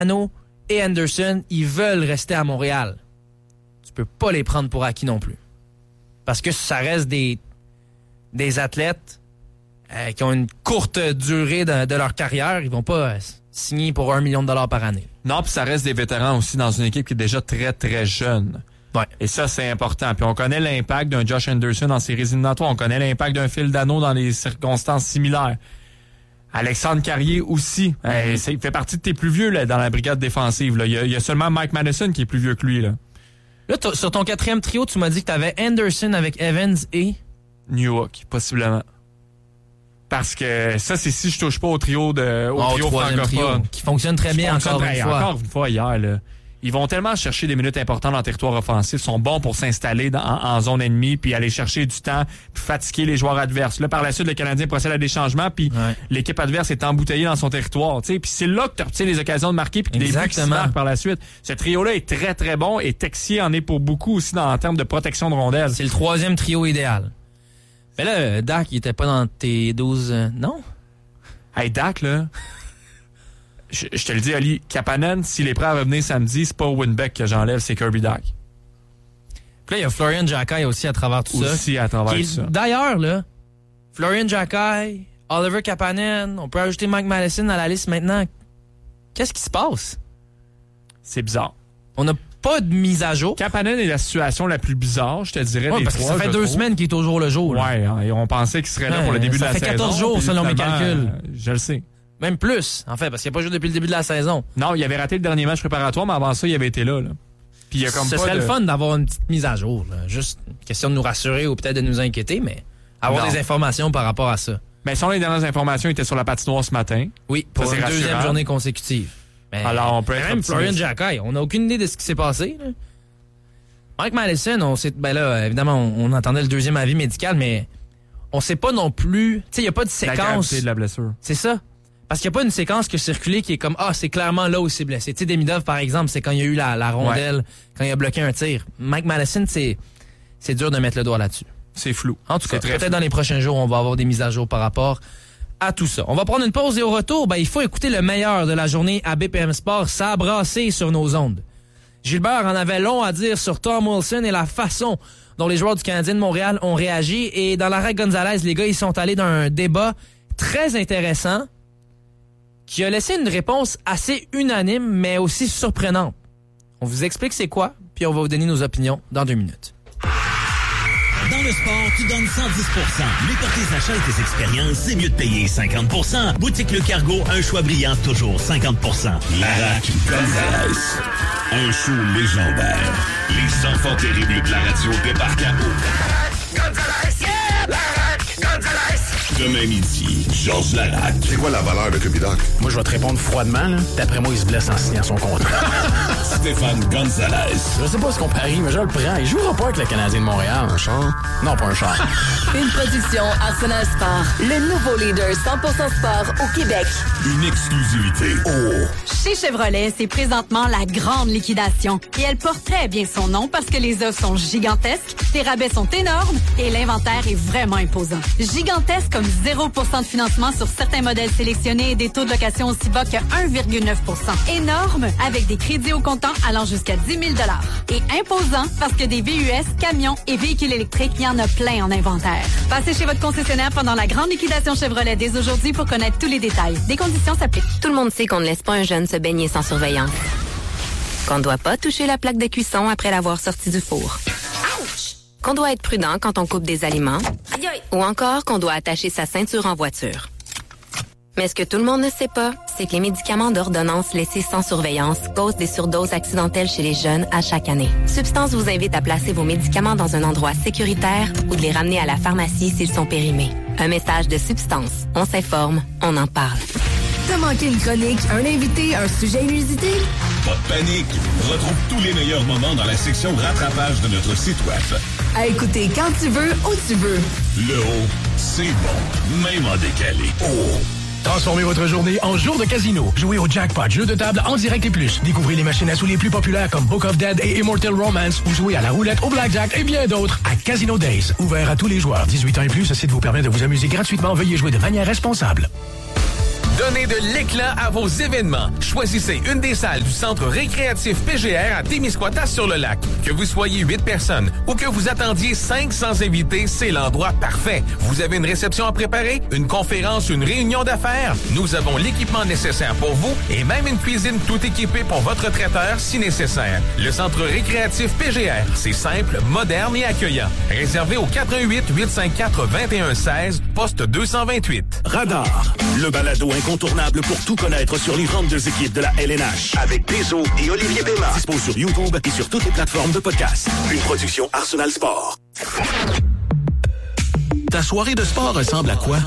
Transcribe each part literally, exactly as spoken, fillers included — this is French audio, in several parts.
Giordano et Anderson, ils veulent rester à Montréal. Tu peux pas les prendre pour acquis non plus. Parce que ça reste des, des athlètes euh, qui ont une courte durée de, de leur carrière. Ils vont pas euh, signer pour un million de dollars par année. Non, puis ça reste des vétérans aussi dans une équipe qui est déjà très, très jeune. Ouais. Et ça, c'est important. Puis on connaît l'impact d'un Josh Anderson dans ses éliminatoires. On connaît l'impact d'un Phil Dano dans des circonstances similaires. Alexandre Carrier aussi. Mm-hmm. Euh, il fait partie de tes plus vieux là, dans la brigade défensive. Là. Il, y a, il y a seulement Mike Madison qui est plus vieux que lui. Là, là sur ton quatrième trio, tu m'as dit que tu avais Anderson avec Evans et... Newhook, possiblement. Parce que ça, c'est si je touche pas au trio de au oh, trio francophone. Trio, qui fonctionne très bien encore une fois. Encore une fois hier, là. Ils vont tellement chercher des minutes importantes en territoire offensif, sont bons pour s'installer dans, en, en zone ennemie, puis aller chercher du temps, puis fatiguer les joueurs adverses. Là, par la suite, le Canadien procède à des changements, puis ouais. l'équipe adverse est embouteillée dans son territoire. Puis c'est là que tu retiens les occasions de marquer, puis des buts qui se marquent par la suite. Ce trio-là est très, très bon, et Texier en est pour beaucoup aussi dans, en termes de protection de rondelles. C'est le troisième trio idéal. Mais là, Dak, il était pas dans tes douze... Euh, non? Hey, Dak, là... Je, je te le dis, Ali, Kapanen, s'il est prêt à revenir samedi, c'est pas Winbeck que j'enlève, c'est Kirby Dak. Puis là, il y a Florian Jacquet aussi à travers tout aussi ça. Aussi à travers qui, tout ça. D'ailleurs, là, Florian Jacquet, Oliver Kapanen, on peut ajouter Mike Madison à la liste maintenant. Qu'est-ce qui se passe? C'est bizarre. On n'a pas de mise à jour. Kapanen est la situation la plus bizarre, je te dirais, ouais, des parce trois. Que ça fait deux trouve. semaines qu'il est au jour le jour. Là. Ouais, hein, et on pensait qu'il serait là ouais, pour le début de la saison. Ça fait quatorze jours, selon mes calculs. Euh, je le sais. Même plus, en fait, parce qu'il n'a pas joué depuis le début de la saison. Non, il avait raté le dernier match préparatoire, mais avant ça, il avait été là. là. Puis il y a comme Ce pas serait de... le fun d'avoir une petite mise à jour. Là. Juste une question de nous rassurer ou peut-être de nous inquiéter, mais avoir non. des informations par rapport à ça. Mais selon les dernières informations, il était sur la patinoire ce matin. Oui, pour ça, une rassurant. deuxième journée consécutive. Mais alors, on peut être même Florian Jacquet, on n'a aucune idée de ce qui s'est passé. Là. Mike Madison, on sait, ben là, évidemment, on, on entendait le deuxième avis médical, mais on sait pas non plus. Tu sais, il n'y a pas de séquence. La gravité de la blessure. C'est ça. Parce qu'il n'y a pas une séquence qui a circulé qui est comme, ah, c'est clairement là où c'est blessé. Tu sais, Demidov, par exemple, c'est quand il y a eu la, la rondelle, ouais. quand il a bloqué un tir. Mike Madison, c'est, c'est dur de mettre le doigt là-dessus. C'est flou. En tout cas, peut-être dans les prochains jours, on va avoir des mises à jour par rapport à tout ça. On va prendre une pause et au retour, ben, il faut écouter le meilleur de la journée à B P M Sport. Ça a brassé sur nos ondes. Gilbert en avait long à dire sur Tom Wilson et la façon dont les joueurs du Canadien de Montréal ont réagi. Et dans l'arrêt Gonzalez, les gars, ils sont allés dans un débat très intéressant qui a laissé une réponse assez unanime, mais aussi surprenante. On vous explique c'est quoi, puis on va vous donner nos opinions dans deux minutes. Dans le sport, tu donnes cent dix pour cent. Mais pour tes achats et tes expériences, c'est mieux de payer cinquante pour cent. Boutique Le Cargo, un choix brillant, toujours cinquante pour cent. Larac Gonzalez. Un show légendaire. Les enfants terribles de la radio débarquent à eau. Gonzalez, yeah! Larac Gonzalez. Demain midi, Georges Larac. C'est quoi la valeur de Kirby Dak? Moi, je vais te répondre froidement. Là. D'après moi, il se blesse en signant son contrat. Stéphane Gonzalez. Je sais pas ce qu'on parie, mais je le prends. Il jouera pas avec le Canadien de Montréal. Un char? Non, pas un char. Une production Arsenal Sport. Le nouveau leader cent pour cent sport au Québec. Une exclusivité. Oh! Chez Chevrolet, c'est présentement la grande liquidation. Et elle porte très bien son nom parce que les offres sont gigantesques, les rabais sont énormes et l'inventaire est vraiment imposant. Gigantesque comme zéro pour cent de financement sur certains modèles sélectionnés et des taux de location aussi bas que un virgule neuf pour cent. Énorme avec des crédits au comptant allant jusqu'à dix mille dollars. Et imposant parce que des V U S, camions et véhicules électriques, il y en a plein en inventaire. Passez chez votre concessionnaire pendant la grande liquidation Chevrolet dès aujourd'hui pour connaître tous les détails. Des conditions s'appliquent. Tout le monde sait qu'on ne laisse pas un jeune se baigner sans surveillance. Qu'on ne doit pas toucher la plaque de cuisson après l'avoir sortie du four. Ouch! Qu'on doit être prudent quand on coupe des aliments. Aïe aïe! Ou encore qu'on doit attacher sa ceinture en voiture. Mais ce que tout le monde ne sait pas, c'est que les médicaments d'ordonnance laissés sans surveillance causent des surdoses accidentelles chez les jeunes à chaque année. Substance vous invite à placer vos médicaments dans un endroit sécuritaire ou de les ramener à la pharmacie s'ils sont périmés. Un message de Substance. On s'informe, on en parle. T'as manqué une chronique, un invité, un sujet inusité? Pas de panique! Retrouve tous les meilleurs moments dans la section rattrapage de notre site web. À écouter quand tu veux, où tu veux. Le haut, c'est bon, même en décalé. Oh! Transformez votre journée en jour de casino. Jouez au jackpot, jeu de table en direct et plus. Découvrez les machines à sous les plus populaires comme Book of Dead et Immortal Romance ou jouez à la roulette, au blackjack et bien d'autres à Casino Days. Ouvert à tous les joueurs. dix-huit ans et plus, ce site vous permet de vous amuser gratuitement. Veuillez jouer de manière responsable. Donnez de l'éclat à vos événements. Choisissez une des salles du centre récréatif P G R à Témiscouata-sur-le-Lac. Que vous soyez huit personnes ou que vous attendiez cinq cents invités, c'est l'endroit parfait. Vous avez une réception à préparer, une conférence, une réunion d'affaires? Nous avons l'équipement nécessaire pour vous et même une cuisine tout équipée pour votre traiteur si nécessaire. Le centre récréatif P G R, c'est simple, moderne et accueillant. Réservé au quatre un huit, huit cinq quatre, deux un un six, poste deux cent vingt-huit. Radar, le balado incontournable pour tout connaître sur les vingt-deux équipes de la L N H. Avec Bézo et Olivier Pema. Dispo sur YouTube et sur toutes les plateformes de podcast. Une production Arsenal Sport. Ta soirée de sport ressemble à quoi?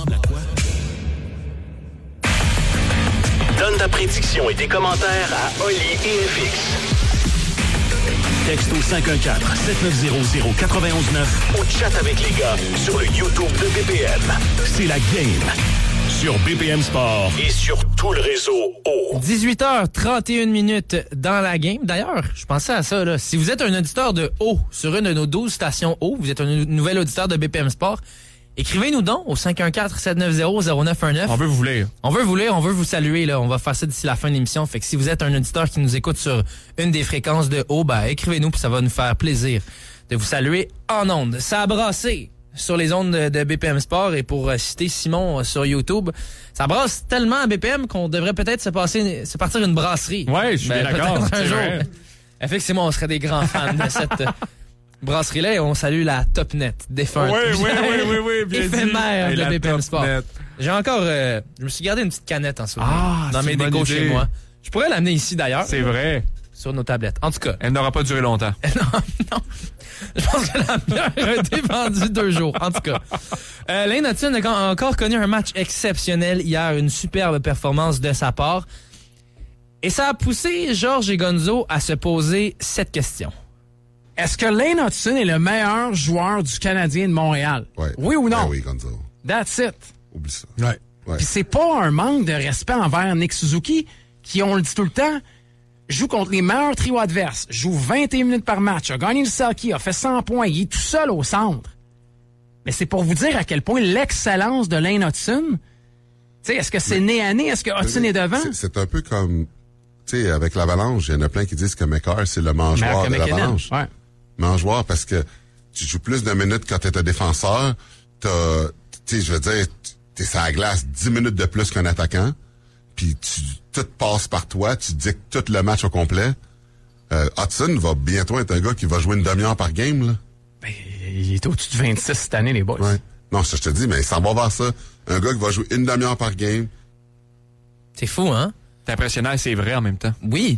Donne ta prédiction et tes commentaires à Oli et F X. Texte au cinq un quatre, sept neuf zéro zéro, quatre un neuf ou chat avec les gars sur le YouTube de B P M. C'est la game sur B P M Sport et sur tout le réseau O. dix-huit heures trente et une minutes dans la game. D'ailleurs, je pensais à ça, là. Si vous êtes un auditeur de O sur une de nos douze stations O, vous êtes un nouvel auditeur de B P M Sport, écrivez-nous donc au cinq un quatre, sept neuf zéro, zéro neuf un neuf. On veut vous lire. On veut vous lire, on veut vous saluer, là. On va faire ça d'ici la fin de l'émission. Fait que si vous êtes un auditeur qui nous écoute sur une des fréquences de haut, ben, écrivez-nous puis ça va nous faire plaisir de vous saluer en ondes. Ça a brassé sur les ondes de, de B P M Sport et pour euh, citer Simon euh, sur YouTube, ça brasse tellement à B P M qu'on devrait peut-être se passer, se partir une brasserie. Ouais, je suis ben, d'accord. Un c'est jour. vrai. Effectivement, on serait des grands fans de cette euh, brasserie-là et on salue la Topnet défunte. Oui, oui, oui, oui, oui, bien éphémère dit. de Et B P M Sport. Topnet. J'ai encore, euh, je me suis gardé une petite canette en souvenir Ah, dans c'est mes une bonne décos idée. chez moi. Je pourrais l'amener ici d'ailleurs. C'est vrai. Sur nos tablettes. En tout cas. Elle n'aura pas duré longtemps. non, non. Je pense que la bière a été vendue deux jours. En tout cas. Euh, Lane Hutson a encore connu un match exceptionnel hier. Une superbe performance de sa part. Et ça a poussé Georges et Gonzo à se poser cette question. Est-ce que Lane Hutson est le meilleur joueur du Canadien de Montréal? Ouais. Oui ou non? Ben oui, Gonzo. That's it. Oublie ça. Ouais. Ouais. Puis c'est pas un manque de respect envers Nick Suzuki, qui, on le dit tout le temps, joue contre les meilleurs trios adverses, joue vingt et une minutes par match, a gagné le Selkie, a fait cent points, il est tout seul au centre. Mais c'est pour vous dire à quel point l'excellence de Lane Hutson, tu sais, est-ce que c'est Mais, nez à nez, est-ce que Hutson mais, est devant? C'est, c'est un peu comme, tu sais, avec l'Avalanche, il y en a plein qui disent que McCarr, c'est le mangeoire de l'Avalanche. Ouais. Mangeoire parce que tu joues plus de minutes quand t'es un défenseur, t'as, tu sais, je veux dire, t'es sur la glace dix minutes de plus qu'un attaquant, puis tu, tout passe par toi, tu dictes tout le match au complet. Euh, Hudson va bientôt être un gars qui va jouer une demi-heure par game, là. Ben, il est au-dessus de vingt-six cette année, les boys. Ouais. Non, ça, je te dis, mais ça va vers ça. Un gars qui va jouer une demi-heure par game. C'est fou, hein? C'est impressionnant et c'est vrai en même temps. Oui.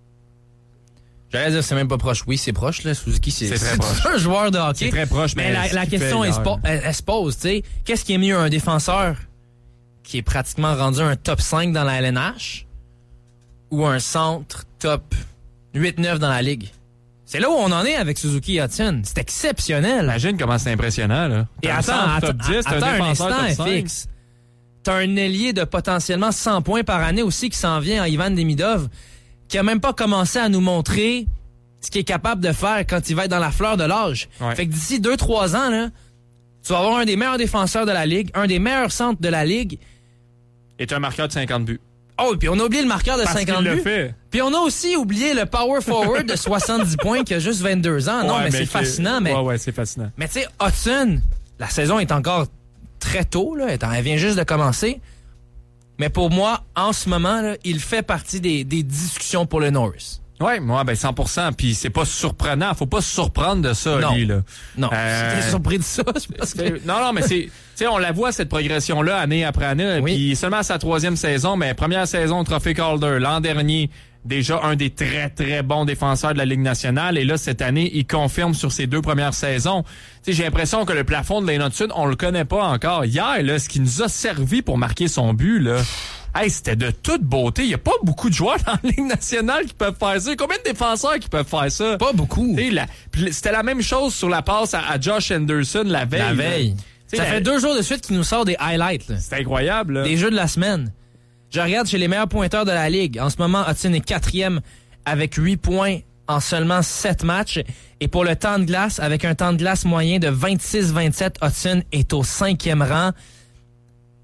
J'allais dire, c'est même pas proche. Oui, c'est proche, là. Suzuki, c'est, c'est, très c'est proche. un joueur de hockey. C'est très proche, mais, mais la, la question, elle, elle, elle se pose, tu sais. Qu'est-ce qui est mieux, un défenseur qui est pratiquement rendu un top cinq dans la L N H ou un centre top huit neuf dans la Ligue? C'est là où on en est avec Suzuki et Hudson. C'est exceptionnel. Imagine comment c'est impressionnant, là. Et T'as attends, un attends, top dix, attends un, un instant, instant, F X. T'as un ailier de potentiellement cent points par année aussi qui s'en vient en Ivan Demidov, qui a même pas commencé à nous montrer ce qu'il est capable de faire quand il va être dans la fleur de l'âge. Ouais. Fait que d'ici deux trois ans, là, tu vas avoir un des meilleurs défenseurs de la Ligue, un des meilleurs centres de la Ligue. Et un marqueur de cinquante buts. Oh, puis on a oublié le marqueur de Parce cinquante qu'il buts. le fait. Puis on a aussi oublié le power forward de soixante-dix points qui a juste vingt-deux ans. Non, Ouais, mais, mais c'est qui- fascinant. Mais, Ouais, ouais, c'est fascinant. mais tu sais, Hudson, la saison est encore très tôt, là. Elle vient juste de commencer. Mais pour moi, en ce moment, là, il fait partie des, des discussions pour le Norris. Ouais, moi, ben cent pour cent. Puis c'est pas surprenant. Faut pas se surprendre de ça, Non. lui, là. Non, Euh, j'étais surpris de ça. c'est parce que- C'est- Non, non, mais c'est, tu sais, on la voit cette progression-là année après année. Oui. Puis seulement à sa troisième saison, mais première saison au Trophée Calder, l'an dernier, déjà un des très très bons défenseurs de la Ligue nationale. Et là, cette année, il confirme sur ses deux premières saisons. Tu sais, j'ai l'impression que le plafond de Lane Hutson, on le connaît pas encore. Hier, là, ce qui nous a servi pour marquer son but, là. Hey, c'était de toute beauté. Il y a pas beaucoup de joueurs dans la Ligue nationale qui peuvent faire ça. Combien de défenseurs qui peuvent faire ça? Pas beaucoup. Tu sais, la- puis c'était la même chose sur la passe à, à Josh Anderson la veille. La là. veille. Tu sais, Ça la- fait deux jours de suite qu'il nous sort des highlights. là. C'est incroyable, là. Des jeux de la semaine. Je regarde chez les meilleurs pointeurs de la Ligue. En ce moment, Hudson est quatrième avec huit points en seulement sept matchs. Et pour le temps de glace, avec un temps de glace moyen de vingt-six vingt-sept, Hudson est au cinquième rang.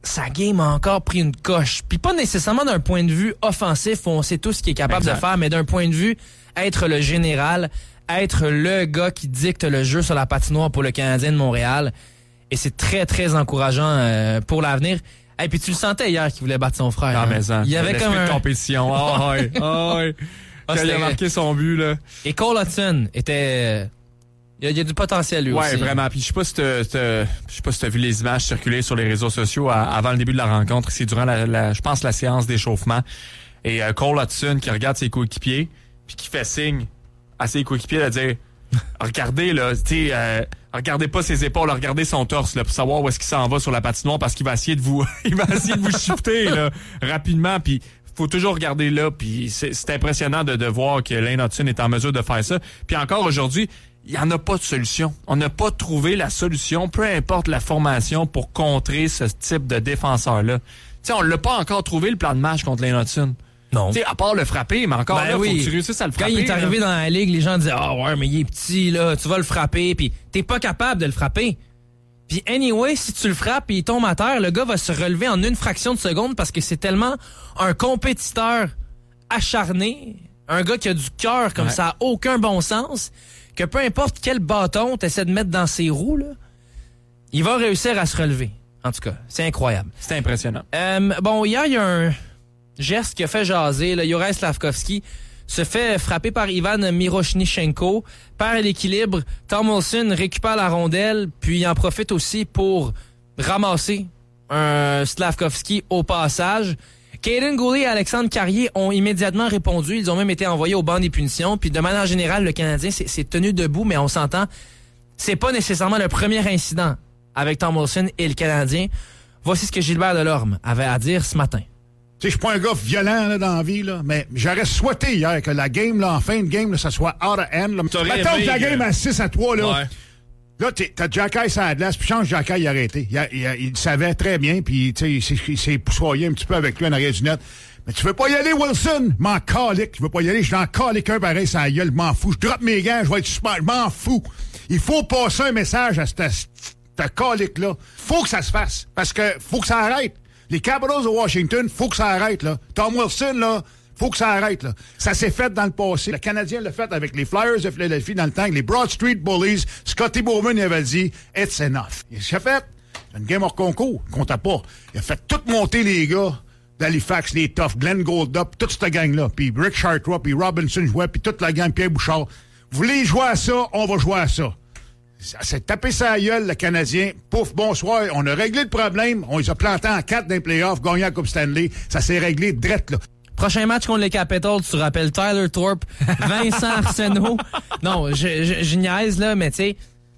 sa game a encore pris une coche. Puis pas nécessairement d'un point de vue offensif où on sait tout ce qu'il est capable exact. de faire, mais d'un point de vue être le général, être le gars qui dicte le jeu sur la patinoire pour le Canadien de Montréal. Et c'est très, très encourageant euh, pour l'avenir. Et puis tu le sentais hier qu'il voulait battre son frère. Ah, hein. mais ça. Il y avait comme un... de compétition. Ah, ouais. Ah, ouais. Quand il a marqué son but, là. Et Cole Hudson était... Il y a, il y a du potentiel, lui ouais, aussi. Ouais, vraiment. Puis je sais pas si t'as, t'as, je sais pas si t'as vu les images circuler sur les réseaux sociaux à, avant le début de la rencontre. C'est durant la, la je pense, la séance d'échauffement. Et euh, Cole Hudson qui regarde ses coéquipiers puis qui fait signe à ses coéquipiers de dire regardez, là, tu sais, euh, regardez pas ses épaules, regardez son torse, là, pour savoir où est-ce qu'il s'en va sur la patinoire parce qu'il va essayer de vous, il va essayer de vous shifter, là, rapidement, puis faut toujours regarder là, puis c'est, c'est impressionnant de, de voir que Lane Hudson est en mesure de faire ça. Puis encore aujourd'hui, il n'y en a pas de solution. On n'a pas trouvé la solution, peu importe la formation, pour contrer ce type de défenseur-là. Tu sais, on l'a pas encore trouvé, le plan de match contre Lane Hudson. Non. Tu sais, à part le frapper, mais encore ben là, oui. faut que tu réussisses à le frapper. Quand il est arrivé là. dans la ligue, les gens disaient « Ah oh, ouais, mais il est petit, là, tu vas le frapper. » Puis t'es pas capable de le frapper. Puis anyway, si tu le frappes et il tombe à terre, le gars va se relever en une fraction de seconde parce que c'est tellement un compétiteur acharné, un gars qui a du cœur comme ouais. ça a aucun bon sens, que peu importe quel bâton t'essaies de mettre dans ses roues, là, il va réussir à se relever. En tout cas, c'est incroyable. C'est impressionnant. Euh, bon, hier, il y a un geste qui a fait jaser. Là, Juraj Slafkovský se fait frapper par Ivan Miroshnichenko, perd l'équilibre. Tom Wilson récupère la rondelle, puis il en profite aussi pour ramasser un Slafkovský au passage. Kaiden Guhle et Alexandre Carrier ont immédiatement répondu. Ils ont même été envoyés au banc des punitions. Puis de manière générale, le Canadien s'est, s'est tenu debout, mais on s'entend, c'est pas nécessairement le premier incident avec Tom Wilson et le Canadien. Voici ce que Gilbert Delorme avait à dire ce matin. Tu sais, je suis pas un gars violent là, dans la vie, là, mais j'aurais souhaité hier que la game, là, en fin de game, là, ça soit out of hand. Là. Mettons que la game à six à trois, là. Ouais. Là, t'as Jacky sur la glace, puis change Jacky, il a arrêté. Il, a, il, a, il savait très bien, puis tu sais, il s'est poussoyé un petit peu avec lui en arrière du net. Mais tu veux pas y aller, Wilson? M'en calique. Je veux pas y aller, je t'en calique un pareil, ça gueule, je m'en fous. Je droppe mes gants, je vais être super, je m'en fous. Il faut passer un message à cette, cette calique-là. Faut que ça se fasse, parce que faut que ça arrête. Les Capitals de Washington, faut que ça arrête, là. Tom Wilson, là, faut que ça arrête, là. Ça s'est fait dans le passé. Le Canadien l'a fait avec les Flyers de Philadelphie dans le temps, les Broad Street Bullies. Scotty Bowman, il avait dit, it's enough. Il s'est fait une game hors concours, il comptait pas. Il a fait tout monter les gars d'Halifax, les Toughs, Glenn Goldup, toute cette gang-là. Puis Rick Chartrand, puis Robinson jouait, puis toute la gang, Pierre Bouchard. Vous voulez jouer à ça, on va jouer à ça. Ça s'est tapé sa gueule, le Canadien. Pouf, bonsoir. On a réglé le problème. On les a plantés en quatre dans les playoffs, gagné la Coupe Stanley. Ça s'est réglé drette, là. Prochain match contre les Capitals, tu te rappelles Tyler Thorpe, Vincent Arsenault. Non, je, je, je niaise, là, mais tu sais,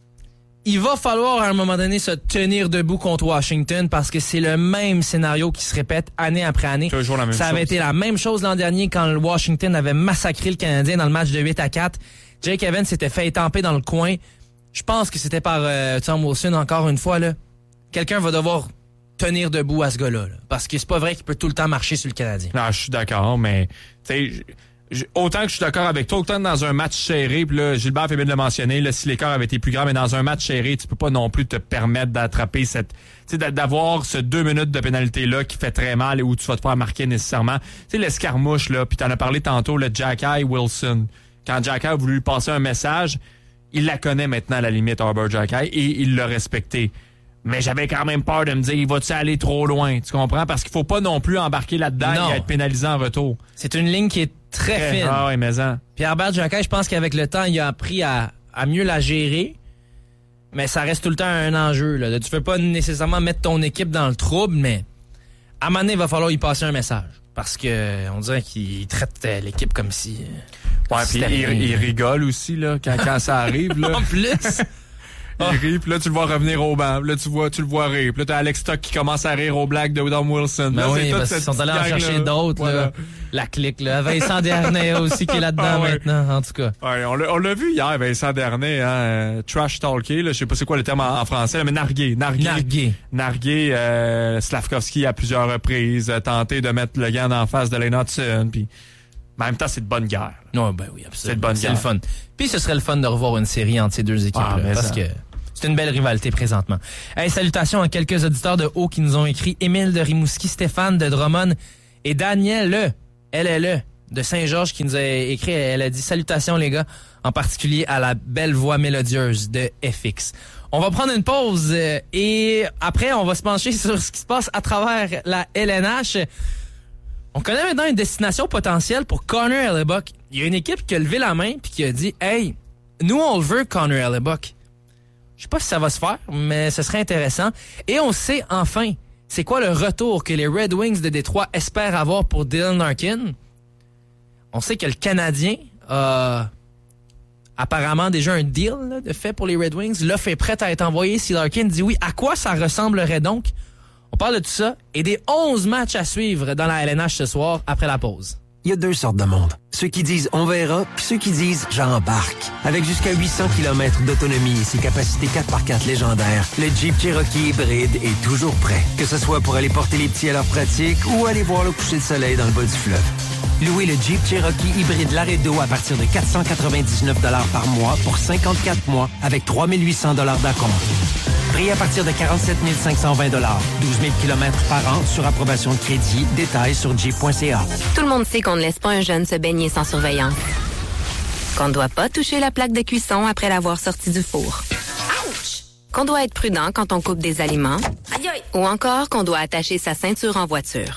il va falloir à un moment donné se tenir debout contre Washington parce que c'est le même scénario qui se répète année après année. Toujours la même Ça avait chose. été la même chose l'an dernier quand le Washington avait massacré le Canadien dans le match de huit à quatre. Jake Evans s'était fait étamper dans le coin. Je pense que c'était par euh, Tom Wilson, encore une fois, là. Quelqu'un va devoir tenir debout à ce gars-là, là, parce que c'est pas vrai qu'il peut tout le temps marcher sur le Canadien. Non, je suis d'accord, mais tu sais, autant que je suis d'accord avec toi, autant dans un match serré, puis là, Gilbert fait bien de le mentionner, là, si l'écart avait été plus grand, mais dans un match serré, tu peux pas non plus te permettre d'attraper cette, tu sais, d'avoir ce deux minutes de pénalité-là qui fait très mal et où tu vas te faire marquer nécessairement. Tu sais, l'escarmouche, là, puis t'en as parlé tantôt, le Jacky Wilson. Quand Jacky a voulu lui passer un message, il la connaît maintenant à la limite, Arbor Jacky, et il l'a respecté. Mais j'avais quand même peur de me dire, va-tu aller trop loin? Tu comprends? Parce qu'il faut pas non plus embarquer là-dedans non. et être pénalisé en retour. C'est une ligne qui est très, très fine. Ah oui, mais ça. Puis Arbor Jacky, je pense qu'avec le temps, il a appris à, à mieux la gérer. Mais ça reste tout le temps un enjeu, là. Tu veux pas nécessairement mettre ton équipe dans le trouble, mais à un moment donné, il va falloir y passer un message. Parce que on dirait qu'il traite l'équipe comme si... Ouais, puis il, il rigole aussi, là, quand, quand ça arrive, là. En plus! Il rit, puis là, tu le vois revenir au banc. Là, tu vois, tu le vois rire. Puis là, t'as Alex Stock qui commence à rire au blague de Tom Wilson. Ben là, oui, c'est parce qu'ils sont allés en chercher d'autres, voilà. Là. La clique, là. Vincent Dernay aussi qui est là-dedans ah ouais. maintenant, en tout cas. Ouais, on l'a, on l'a vu hier, Vincent Dernay, hein, euh, trash talker, là. Je sais pas c'est quoi le terme en, en français, là, mais narguer. Narguer. Narguer. Narguer, euh, Slafkovský à plusieurs reprises, euh, tenter de mettre le gant en face de Lane Hudson, puis en même temps, c'est de bonne guerre. Non, ben oui, absolument. C'est de bonne c'est guerre. C'est le fun. Puis ce serait le fun de revoir une série entre ces deux équipes, ah, là, parce ça. que... c'est une belle rivalité présentement. Hey, salutations à quelques auditeurs de haut qui nous ont écrit. Émile de Rimouski, Stéphane de Drummond et Danielle Le, L L E de Saint-Georges qui nous a écrit. Elle a dit salutations les gars, en particulier à la belle voix mélodieuse de F X. On va prendre une pause euh, et après on va se pencher sur ce qui se passe à travers la L N H. On connaît maintenant une destination potentielle pour Connor Hellebuyck. Il y a une équipe qui a levé la main puis qui a dit « Hey, nous on le veut Connor Hellebuyck. » Je sais pas si ça va se faire, mais ce serait intéressant. Et on sait enfin c'est quoi le retour que les Red Wings de Détroit espèrent avoir pour Dylan Larkin. On sait que le Canadien a apparemment déjà un deal là, de fait pour les Red Wings. L'offre est prête à être envoyée si Larkin dit oui. À quoi ça ressemblerait donc? On parle de tout ça et des onze matchs à suivre dans la L N H ce soir après la pause. Il y a deux sortes de monde. Ceux qui disent « on verra » puis ceux qui disent « j'embarque ». Avec jusqu'à huit cents kilomètres d'autonomie et ses capacités quatre par quatre légendaires, le Jeep Cherokee hybride est toujours prêt. Que ce soit pour aller porter les petits à leur pratique ou aller voir le coucher de soleil dans le bas du fleuve. Louez le Jeep Cherokee hybride Laredo à partir de quatre cent quatre-vingt-dix-neuf dollars par mois pour cinquante-quatre mois avec trois mille huit cents dollars d'acompte. Prix à partir de quarante-sept mille cinq cent vingt dollars. douze mille kilomètres par an sur approbation de crédit. Détails sur jeep point c a. Tout le monde sait qu'on ne laisse pas un jeune se baigner sans surveillance. Qu'on ne doit pas toucher la plaque de cuisson après l'avoir sorti du four. Ouch! Qu'on doit être prudent quand on coupe des aliments. Aïe aïe! Ou encore qu'on doit attacher sa ceinture en voiture.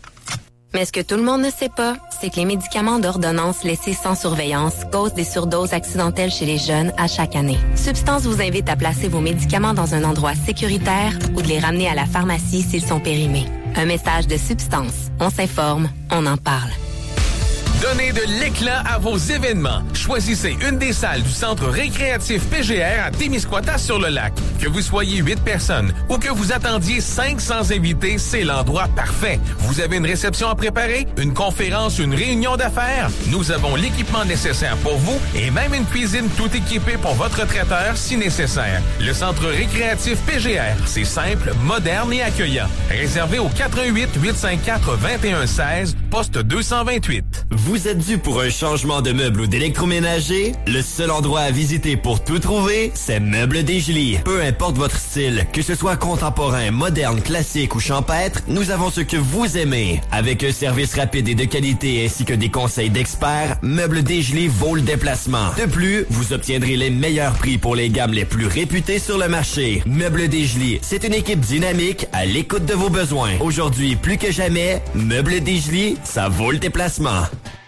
Mais ce que tout le monde ne sait pas, c'est que les médicaments d'ordonnance laissés sans surveillance causent des surdoses accidentelles chez les jeunes à chaque année. Substance vous invite à placer vos médicaments dans un endroit sécuritaire ou de les ramener à la pharmacie s'ils sont périmés. Un message de Substance. On s'informe, on en parle. Donnez de l'éclat à vos événements. Choisissez une des salles du centre récréatif P G R à Témiscouata-sur-le-Lac. Que vous soyez huit personnes ou que vous attendiez cinq cents invités, c'est l'endroit parfait. Vous avez une réception à préparer, une conférence, une réunion d'affaires? Nous avons l'équipement nécessaire pour vous et même une cuisine tout équipée pour votre traiteur si nécessaire. Le centre récréatif P G R, c'est simple, moderne et accueillant. Réservé au quatre un huit, huit cinq quatre, deux un un six, poste deux cent vingt-huit. Vous êtes dû pour un changement de meubles ou d'électroménager? Le seul endroit à visiter pour tout trouver, c'est Meubles Desjolies. Peu importe votre style, que ce soit contemporain, moderne, classique ou champêtre, nous avons ce que vous aimez. Avec un service rapide et de qualité ainsi que des conseils d'experts, Meubles Desjolies vaut le déplacement. De plus, vous obtiendrez les meilleurs prix pour les gammes les plus réputées sur le marché. Meubles Desjolies, c'est une équipe dynamique à l'écoute de vos besoins. Aujourd'hui, plus que jamais, Meubles Desjolies, ça vaut le déplacement.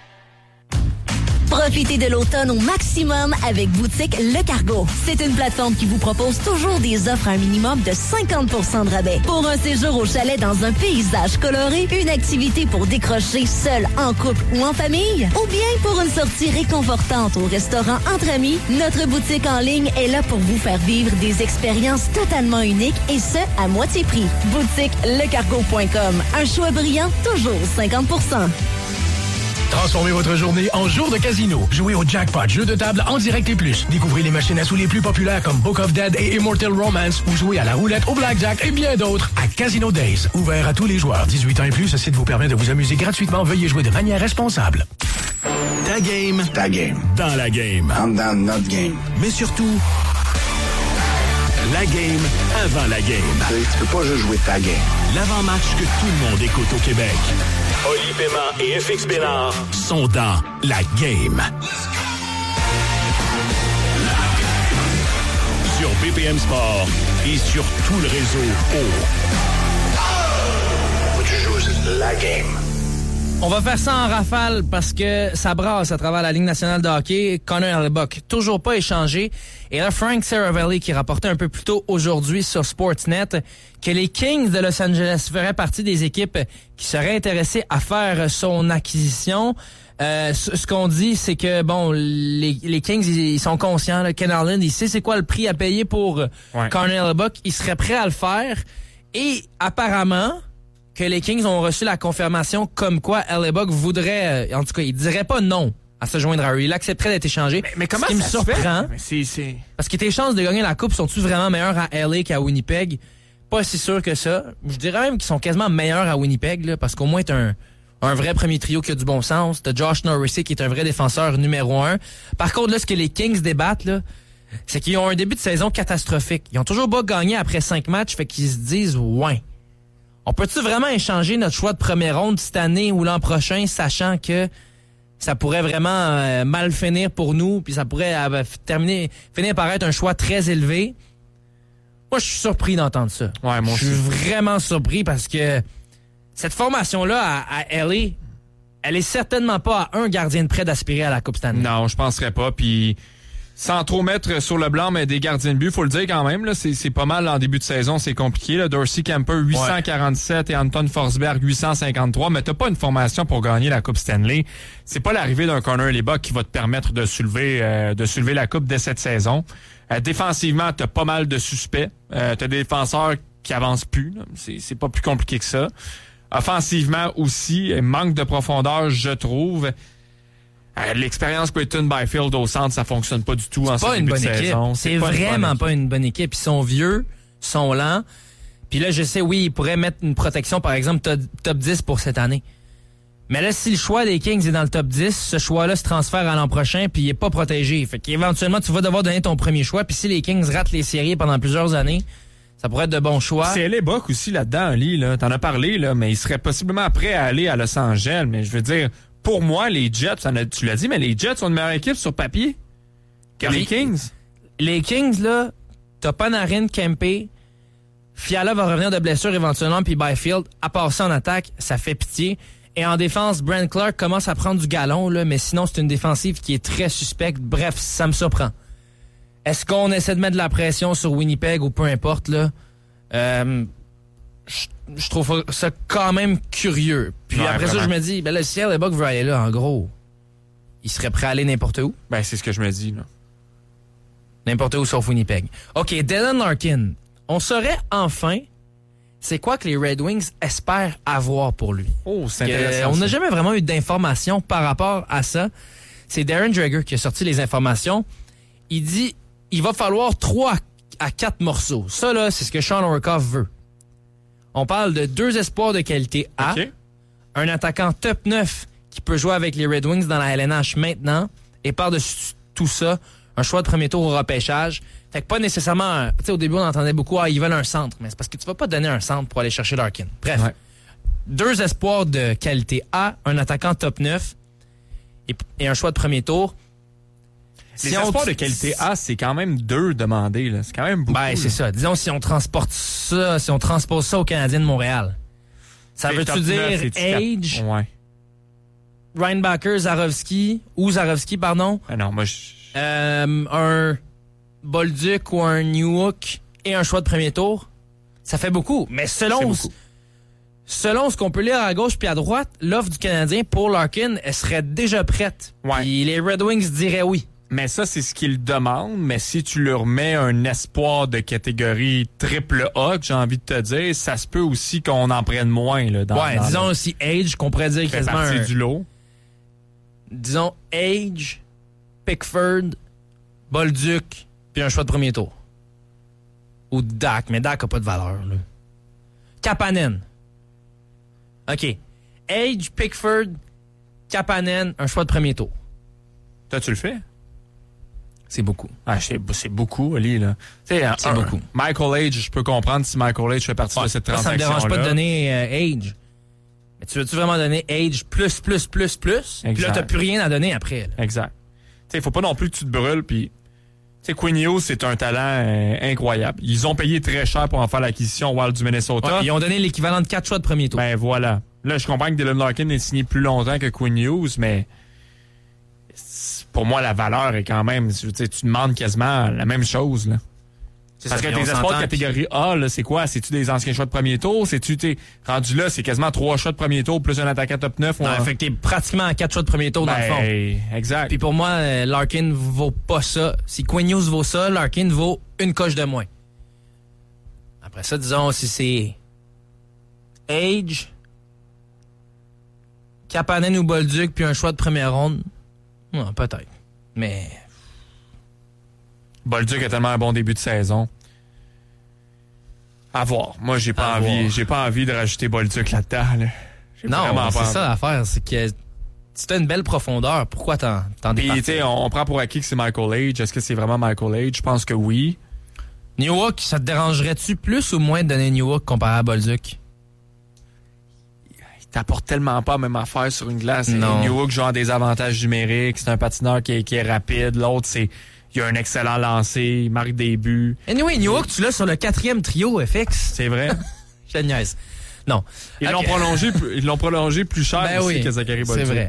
Profitez de l'automne au maximum avec Boutique Le Cargo. C'est une plateforme qui vous propose toujours des offres à un minimum de cinquante pour cent de rabais. Pour un séjour au chalet dans un paysage coloré, une activité pour décrocher seul, en couple ou en famille, ou bien pour une sortie réconfortante au restaurant entre amis, notre boutique en ligne est là pour vous faire vivre des expériences totalement uniques et ce, à moitié prix. boutique le cargo point com. Un choix brillant, toujours cinquante pour cent. Transformez votre journée en jour de casino. Jouez au Jackpot, jeu de table en direct et plus. Découvrez les machines à sous les plus populaires comme Book of Dead et Immortal Romance ou jouez à la roulette, au blackjack et bien d'autres à Casino Days. Ouvert à tous les joueurs. dix-huit ans et plus, ce site vous permet de vous amuser gratuitement. Veuillez jouer de manière responsable. Ta game. Ta game. Dans la game. I'm dans notre game. Mais surtout, la game avant la game. Tu peux pas juste jouer ta game. L'avant-match que tout le monde écoute au Québec. Oli Paiement et F X Bénard sont dans la game. Sur B P M Sport et sur tout le réseau au... Faut que tu joues la game. On va faire ça en rafale parce que ça brasse à travers la Ligue nationale de hockey. Connor Hellebuyck, toujours pas échangé. Et là, Frank Seravalli qui rapportait un peu plus tôt aujourd'hui sur Sportsnet que les Kings de Los Angeles feraient partie des équipes qui seraient intéressées à faire son acquisition. Euh, ce, ce qu'on dit, c'est que bon, les, les Kings, ils, ils sont conscients. Là, Ken Harlan, il sait c'est quoi le prix à payer pour ouais. Connor Hellebuyck. Il serait prêt à le faire. Et apparemment... que les Kings ont reçu la confirmation comme quoi Hellebuyck voudrait, en tout cas, il dirait pas non à se joindre à eux. Il accepterait d'être échangé. Mais, mais comment ce qui ça me se surprend, fait? Mais c'est, c'est... parce que tes chances de gagner la coupe sont-tu vraiment meilleures à L A qu'à Winnipeg? Pas si sûr que ça. Je dirais même qu'ils sont quasiment meilleurs à Winnipeg, là, parce qu'au moins t'as un, un vrai premier trio qui a du bon sens. T'as Josh Norris qui est un vrai défenseur numéro un. Par contre, là, ce que les Kings débattent, là, c'est qu'ils ont un début de saison catastrophique. Ils ont toujours pas gagné après cinq matchs, fait qu'ils se disent, ouais, on peut-tu vraiment échanger notre choix de première ronde cette année ou l'an prochain, sachant que ça pourrait vraiment euh, mal finir pour nous, puis ça pourrait euh, terminer, finir par être un choix très élevé. Moi, je suis surpris d'entendre ça. Ouais, moi je suis vraiment surpris parce que cette formation-là à, à L A, elle est certainement pas à un gardien de près d'aspirer à la Coupe Stanley. Non, je penserais pas. Puis sans trop mettre sur le blanc, mais des gardiens de but, faut le dire quand même, là, c'est, c'est pas mal en début de saison, c'est compliqué. Là. Dorsey Kemper, huit cent quarante-sept ouais. et Anton Forsberg, huit cent cinquante-trois. Mais t'as pas une formation pour gagner la Coupe Stanley. C'est pas l'arrivée d'un Connor Hellebuyck qui va te permettre de soulever euh, de soulever la Coupe dès cette saison. Euh, défensivement, t'as pas mal de suspects. Euh, t'as des défenseurs qui avancent plus. Là. C'est, c'est pas plus compliqué que ça. Offensivement aussi, manque de profondeur, je trouve. Euh, l'expérience Creighton Byfield au centre, ça fonctionne pas du tout en ce début de saison. C'est, c'est vraiment pas une bonne équipe. Ils sont vieux, sont lents. Puis là, je sais, oui, ils pourraient mettre une protection, par exemple, top, top dix pour cette année. Mais là, si le choix des Kings est dans le top dix, ce choix-là se transfère à l'an prochain, puis il est pas protégé. Fait qu'éventuellement, tu vas devoir donner ton premier choix. Puis si les Kings ratent les séries pendant plusieurs années, ça pourrait être de bons choix. C'est Hellebuyck aussi là-dedans, Ali, là. T'en as parlé, là, mais il serait possiblement prêt à aller à Los Angeles. Mais je veux dire, pour moi, les Jets, tu l'as dit, mais les Jets sont une meilleure équipe sur papier que les Kings. Les Kings, là, t'as Panarin, Kempe, Fiala va revenir de blessure éventuellement, puis Byfield, à part ça en attaque, ça fait pitié. Et en défense, Brent Clark commence à prendre du galon, là, mais sinon, c'est une défensive qui est très suspecte. Bref, ça me surprend. Est-ce qu'on essaie de mettre de la pression sur Winnipeg ou peu importe, là? Euh, je, je trouve ça quand même curieux. Puis ouais, après vraiment. ça, je me dis, ben là, si Hellebuyck veut aller là, en gros, il serait prêt à aller n'importe où? Ben, c'est ce que je me dis, là. N'importe où sauf Winnipeg. OK, Dylan Larkin. On saurait enfin c'est quoi que les Red Wings espèrent avoir pour lui. Oh, c'est intéressant. On n'a jamais vraiment eu d'informations par rapport à ça. C'est Darren Dreger qui a sorti les informations. Il dit il va falloir trois à quatre morceaux. Ça, là, c'est ce que Sean Orkoff veut. On parle de deux espoirs de qualité A, okay. un attaquant top neuf qui peut jouer avec les Red Wings dans la L N H maintenant, et par-dessus tout ça, un choix de premier tour au repêchage. Fait que pas nécessairement... Tu sais, au début, on entendait beaucoup, ah, ils veulent un centre. Mais c'est parce que tu vas pas donner un centre pour aller chercher Larkin. Bref. Ouais. Deux espoirs de qualité A, un attaquant top neuf et, et un choix de premier tour. Les si espoirs on... de qualité A, c'est quand même deux demandés, là. C'est quand même beaucoup. Ben, c'est ça. Disons, si on transporte ça, si on transpose ça aux Canadiens de Montréal, ça veut-tu dire Age, ouais. Reinbacher, Zarovski, ou Zarovski, pardon? Ben non, moi, je... Euh, un Bolduc ou un Newhook et un choix de premier tour, ça fait beaucoup. Mais selon, beaucoup. selon ce qu'on peut lire à gauche puis à droite, l'offre du Canadien pour Larkin, elle serait déjà prête. Ouais. Puis les Red Wings diraient oui. Mais ça, c'est ce qu'ils demandent. Mais si tu leur mets un espoir de catégorie triple A, que j'ai envie de te dire, ça se peut aussi qu'on en prenne moins. Là, dans, ouais, dans disons le... aussi Age, qu'on pourrait dire quasiment un... un... du lot. Disons Age, Pickford, Bolduc, puis un choix de premier tour. Ou Dak, mais Dak n'a pas de valeur. Là. Kapanen. OK. Age, Pickford, Kapanen, un choix de premier tour. Toi, tu le fais? C'est beaucoup. Ah, c'est, c'est beaucoup, Ali, là. T'sais, c'est un, beaucoup. Michael Age, je peux comprendre si Michael Age fait partie ouais, de cette transaction-là. Ça me dérange pas de donner euh, Age. Mais tu veux-tu vraiment donner Age plus, plus, plus, plus? Puis là, t'as plus rien à donner après. Là. Exact. Il faut pas non plus que tu te brûles. Puis, Quinn Hughes, c'est un talent euh, incroyable. Ils ont payé très cher pour en faire l'acquisition au Wild du Minnesota. Ouais, ils ont donné l'équivalent de quatre choix de premier tour. Ben voilà. Là, je comprends que Dylan Larkin est signé plus longtemps que Quinn Hughes, mais pour moi, la valeur est quand même... Tu demandes quasiment la même chose, là. C'est Parce ça, que tes espoirs de catégorie A, là, c'est quoi? C'est-tu des anciens choix de premier tour? C'est-tu, t'es rendu là, c'est quasiment trois choix de premier tour plus un attaquant top neuf? Non, un... fait que t'es pratiquement à quatre choix de premier tour ben, dans le fond. Exact. Puis pour moi, Larkin vaut pas ça. Si Quinn Hughes vaut ça, Larkin vaut une coche de moins. Après ça, disons, si c'est Age, Kapanen ou Bolduc, puis un choix de première ronde, non, peut-être. Mais... Bolduc a tellement un bon début de saison. À voir. Moi, j'ai pas à envie, voir. j'ai pas envie de rajouter Bolduc là-dedans. Là. Non, c'est ça l'affaire, c'est que si t'as une belle profondeur, pourquoi t'en, t'en Puis, départir? tu sais, on, on prend pour acquis que c'est Michael Age. Est-ce que c'est vraiment Michael Age? Je pense que oui. Newhook, ça te dérangerait-tu plus ou moins de donner Newhook comparé à Bolduc? Il t'apporte tellement pas la même affaire sur une glace. Non. Newhook joue en des avantages numériques. C'est un patineur qui est, qui est rapide. L'autre, c'est il a un excellent lancer. Il marque des buts. Anyway, Newhook, tu l'as sur le quatrième trio F X. C'est vrai. Je te niaise. Non. Ils Okay. l'ont prolongé, ils l'ont prolongé plus cher Ben aussi oui, que Zachary Bolduc. c'est vrai.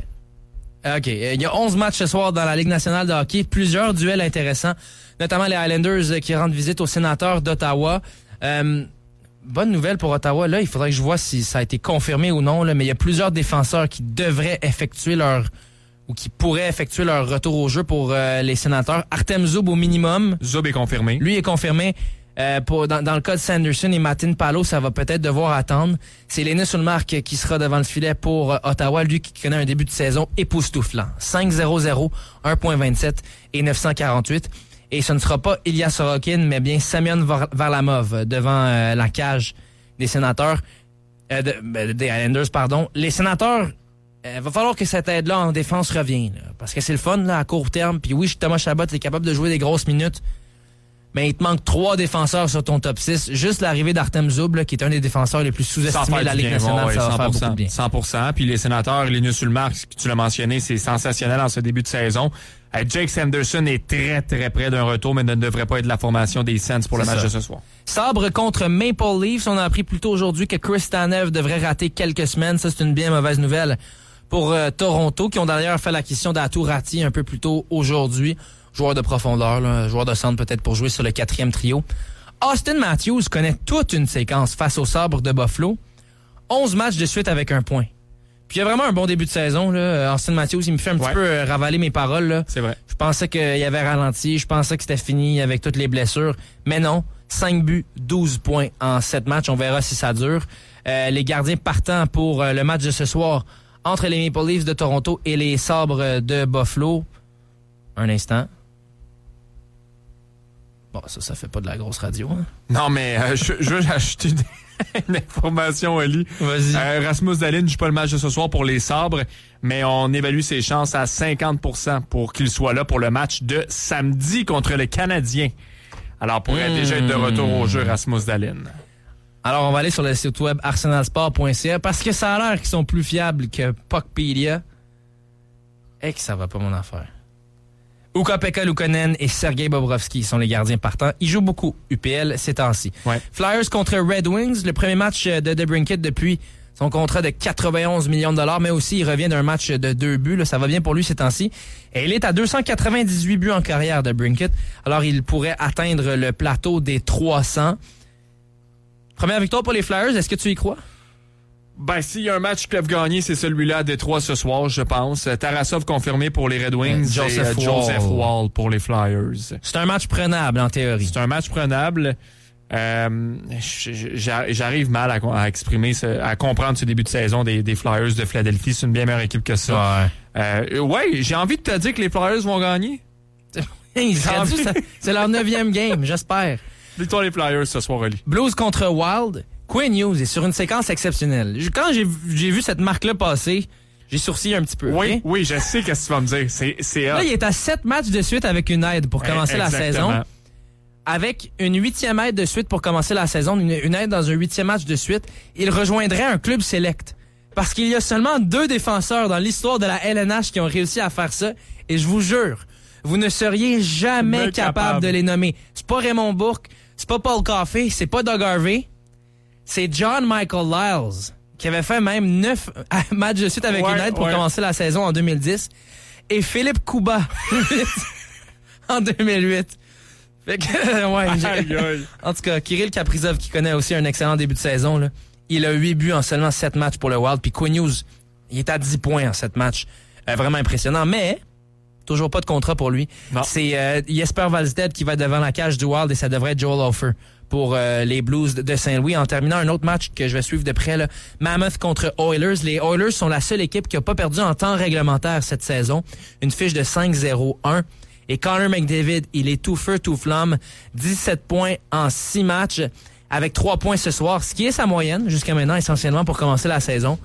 OK. Il y a onze matchs ce soir dans la Ligue nationale de hockey. Plusieurs duels intéressants, notamment les Highlanders qui rendent visite aux Sénateurs d'Ottawa. Euh, bonne nouvelle pour Ottawa. Là, il faudrait que je vois si ça a été confirmé ou non, là, mais il y a plusieurs défenseurs qui devraient effectuer leur ou qui pourraient effectuer leur retour au jeu pour euh, les Sénateurs. Artem Zub au minimum. Zub est confirmé. Lui est confirmé. Euh, pour, dans, dans le cas de Sanderson et Martin Palo, ça va peut-être devoir attendre. C'est Linus Ulmark qui sera devant le filet pour euh, Ottawa, lui qui connaît un début de saison époustouflant. cinq zéro zéro, un virgule vingt-sept et neuf cent quarante-huit. Et ce ne sera pas Ilya Sorokin, mais bien Semyon Var- Varlamov devant euh, la cage des Sénateurs, euh, de, ben, des Islanders, pardon. Les Sénateurs, il euh, va falloir que cette aide-là en défense revienne, là, parce que c'est le fun là, à court terme. Puis oui, Thomas Chabot est capable de jouer des grosses minutes, mais il te manque trois défenseurs sur ton top six. Juste l'arrivée d'Artem Zub, là, qui est un des défenseurs les plus sous-estimés de la Ligue nationale, ouais, ça va cent pour cent, faire beaucoup de bien. cent pour cent. Puis les Sénateurs, Linus Ulmark, tu l'as mentionné, c'est sensationnel en ce début de saison. Euh, Jake Sanderson est très, très près d'un retour, mais ne devrait pas être de la formation des Sens pour le C'est match ça. de ce soir. Sabre contre Maple Leafs. On a appris plus tôt aujourd'hui que Chris Tanev devrait rater quelques semaines. Ça, c'est une bien mauvaise nouvelle pour euh, Toronto, qui ont d'ailleurs fait l'acquisition d'Atou Ratti un peu plus tôt aujourd'hui. Joueur de profondeur, là, joueur de centre peut-être pour jouer sur le quatrième trio. Austin Matthews connaît toute une séquence face au Sabre de Buffalo. onze matchs de suite avec un point. Puis il y a vraiment un bon début de saison. Là. Austin Matthews, il me fait un Ouais. petit peu euh, ravaler mes paroles. Là. C'est vrai. Je pensais qu'il avait ralenti. Je pensais que c'était fini avec toutes les blessures. Mais non. cinq buts, douze points en sept matchs. On verra si ça dure. Euh, les gardiens partant pour euh, le match de ce soir entre les Maple Leafs de Toronto et les Sabres de Buffalo. Un instant. Bon, ça, ça fait pas de la grosse radio. Hein? Non, mais euh, je, je veux ajouter une, une information, Oli. Vas-y. Euh, Rasmus Dahlin ne joue pas le match de ce soir pour les Sabres, mais on évalue ses chances à cinquante pour cent pour qu'il soit là pour le match de samedi contre le Canadien. Alors, pourrait mmh. déjà être de retour au jeu, Rasmus Dahlin. Alors, on va aller sur le site web arsenal sport point c a parce que ça a l'air qu'ils sont plus fiables que Puckpedia. Et que ça va pas mon affaire. Ukko-Pekka Luukkonen et Sergei Bobrovsky sont les gardiens partants. Ils jouent beaucoup U P L ces temps-ci. Ouais. Flyers contre Red Wings, le premier match de DeBrincat depuis son contrat de quatre-vingt-onze millions de dollars, mais aussi il revient d'un match de deux buts. Là, ça va bien pour lui ces temps-ci. Et il est à deux cent quatre-vingt-dix-huit buts en carrière de DeBrincat. Alors il pourrait atteindre le plateau des trois cents. Première victoire pour les Flyers, est-ce que tu y crois? Ben, s'il y a un match qu'ils peuvent gagner, c'est celui-là à Détroit ce soir, je pense. Tarasov confirmé pour les Red Wings. Euh, Joseph, et, euh, Wall. Joseph Wall pour les Flyers. C'est un match prenable, en théorie. C'est un match prenable. Euh, j'arrive mal à, à exprimer, ce, à comprendre ce début de saison des, des Flyers de Philadelphie. C'est une bien meilleure équipe que ça. Ouais, euh, ouais j'ai envie de te dire que les Flyers vont gagner. C'est leur neuvième game, j'espère. Victoire les Flyers ce soir, Oli. Blues contre Wild. Quinn Hughes est sur une séquence exceptionnelle. Quand j'ai vu cette marque-là passer, j'ai sourcillé un petit peu. Oui, okay? oui, je sais qu'est-ce que tu vas me dire. C'est, c'est Là, il est à sept matchs de suite avec une aide pour commencer Exactement. la saison. Avec une huitième aide de suite pour commencer la saison, une, une aide dans un huitième match de suite, il rejoindrait un club select. Parce qu'il y a seulement deux défenseurs dans l'histoire de la L N H qui ont réussi à faire ça. Et je vous jure, vous ne seriez jamais capable, capable de les nommer. C'est pas Raymond Bourque, c'est pas Paul Coffey, c'est pas Doug Harvey. C'est John Michael Lyles, qui avait fait même neuf matchs de suite avec ouais, une aide pour ouais. commencer la saison en deux mille dix. Et Philippe Kuba en deux mille huit. Fait que, ouais, aïe, aïe. En tout cas, Kirill Kaprizov, qui connaît aussi un excellent début de saison, là, il a huit buts en seulement sept matchs pour le Wild. Puis Quinn Hughes, il est à dix points en sept matchs. Euh, vraiment impressionnant. Mais, toujours pas de contrat pour lui. Non. C'est euh, Jesper Wallstedt qui va être devant la cage du Wild et ça devrait être Joel Hofer pour euh, les Blues de Saint-Louis. En terminant, un autre match que je vais suivre de près, là, Mammoth contre Oilers. Les Oilers sont la seule équipe qui a pas perdu en temps réglementaire cette saison. Une fiche de cinq zéro un. Et Connor McDavid, il est tout feu, tout flamme. dix-sept points en six matchs avec trois points ce soir, ce qui est sa moyenne jusqu'à maintenant essentiellement pour commencer la saison.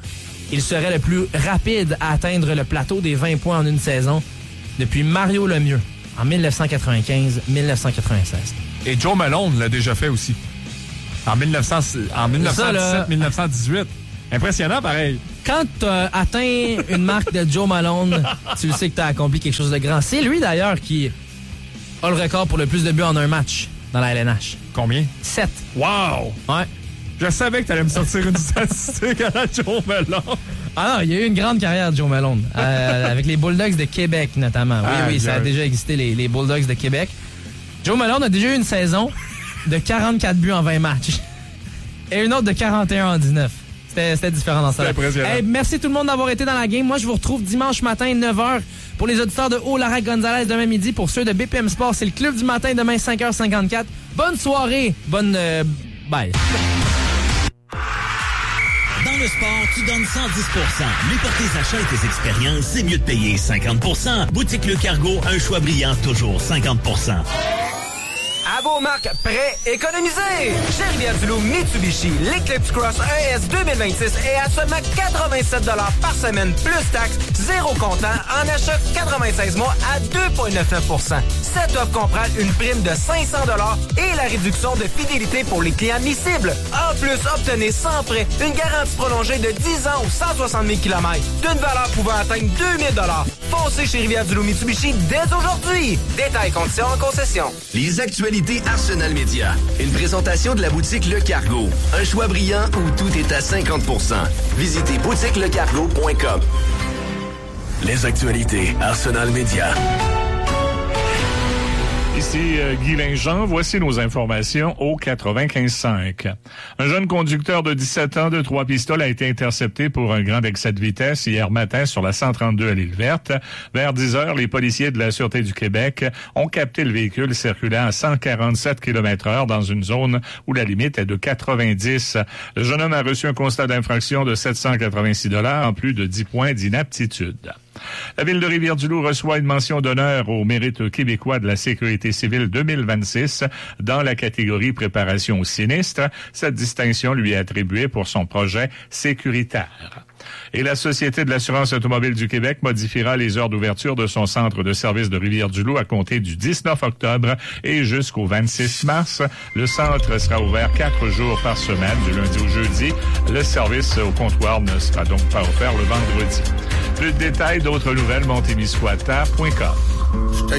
il serait le plus rapide à atteindre le plateau des vingt points en une saison depuis Mario Lemieux en dix-neuf cent quatre-vingt-quinze dix-neuf cent quatre-vingt-seize. Et Joe Malone l'a déjà fait aussi. En, mille neuf cents, en dix-neuf cent dix-sept dix-neuf cent dix-huit. Impressionnant, pareil. Quand tu as atteint une marque de Joe Malone, tu le sais que tu as accompli quelque chose de grand. C'est lui, d'ailleurs, qui a le record pour le plus de buts en un match dans la L N H. Combien? Sept. Wow! Ouais. Je savais que tu allais me sortir une statistique à la Joe Malone. Ah non, il y a eu une grande carrière de Joe Malone, euh, avec les Bulldogs de Québec, notamment. Oui, ah, oui, ça a déjà existé, les, les Bulldogs de Québec. Joe Malone a déjà eu une saison de quarante-quatre buts en vingt matchs. Et une autre de quarante et un en dix-neuf. C'était, c'était différent dans ça. Hey, merci tout le monde d'avoir été dans la game. Moi, je vous retrouve dimanche matin, neuf heures, pour les auditeurs de Haut-Larac Gonzalez demain midi. Pour ceux de B P M Sport, c'est le club du matin demain, cinq heures cinquante-quatre. Bonne soirée. Bonne... Euh, bye. Dans le sport, tu donnes cent dix pour cent. Mais pour tes achats et tes expériences, c'est mieux de payer cinquante pour cent. Boutique Le Cargo, un choix brillant, toujours cinquante pour cent. À vos marques, prêts, économisez! Chez Rivière-du-Loup, Mitsubishi, l'Eclipse Cross E S deux mille vingt-six est à seulement quatre-vingt-sept dollars par semaine, plus taxes, zéro comptant, en achat quatre-vingt-seize mois à deux virgule quatre-vingt-dix pour cent. Cette offre comprend une prime de cinq cents dollars et la réduction de fidélité pour les clients mi-cibles. En plus, obtenez sans frais une garantie prolongée de dix ans ou cent soixante mille kilomètres, d'une valeur pouvant atteindre deux mille dollars. Foncez chez Rivière-du-Loup Mitsubishi dès aujourd'hui. Détails conditions en concession. Les actualités Arsenal Média. Une présentation de la boutique Le Cargo. Un choix brillant où tout est à cinquante pour cent. Visitez boutique le cargo point com. Les actualités Arsenal Média. Ici euh, Guy Linjean, voici nos informations au quatre-vingt-quinze cinq. Un jeune conducteur de dix-sept ans de Trois-Pistoles a été intercepté pour un grand excès de vitesse hier matin sur la cent trente-deux à l'Île-Verte. Vers dix heures, les policiers de la Sûreté du Québec ont capté le véhicule circulant à cent quarante-sept kilomètres heure dans une zone où la limite est de quatre-vingt-dix. Le jeune homme a reçu un constat d'infraction de sept cent quatre-vingt-six dollars en plus de dix points d'inaptitude. La ville de Rivière-du-Loup reçoit une mention d'honneur au mérite québécois de la sécurité civile deux mille vingt-six dans la catégorie préparation au sinistre. Cette distinction lui est attribuée pour son projet sécuritaire. Et la Société de l'assurance automobile du Québec modifiera les heures d'ouverture de son centre de service de Rivière-du-Loup à compter du dix-neuf octobre et jusqu'au vingt-six mars. Le centre sera ouvert quatre jours par semaine, du lundi au jeudi. Le service au comptoir ne sera donc pas offert le vendredi. Plus de détails, d'autres nouvelles, montémiscouata point com.